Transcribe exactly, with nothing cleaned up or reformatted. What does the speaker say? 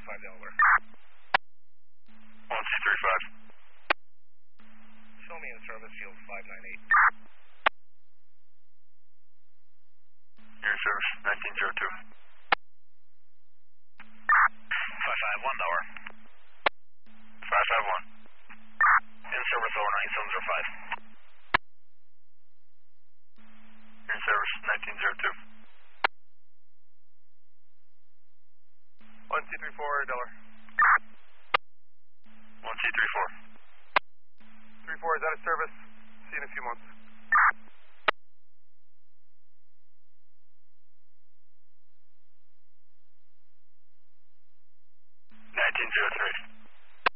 five Delaware. one C three five. Show me in service, field five nine eight. You're in service, nineteen zero two. five five one Delaware. five five one. In service over nine seven zero five. You're in service, nineteen zero two. one C three four Delaware. one C three four. three four is out of service. See you in a few months.